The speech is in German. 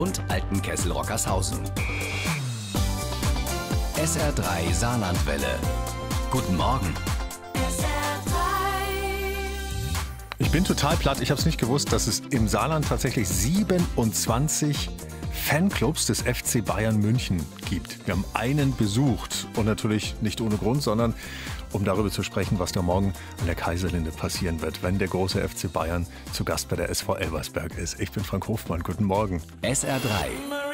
und Altenkessel Rockershausen. SR3 Saarlandwelle. Guten Morgen. Ich bin total platt. Ich habe es nicht gewusst, dass es im Saarland tatsächlich 27 Fanclubs des FC Bayern München gibt. Wir haben einen besucht und natürlich nicht ohne Grund, sondern um darüber zu sprechen, was da morgen an der Kaiserlinde passieren wird, wenn der große FC Bayern zu Gast bei der SV Elversberg ist. Ich bin Frank Hofmann. Guten Morgen. SR3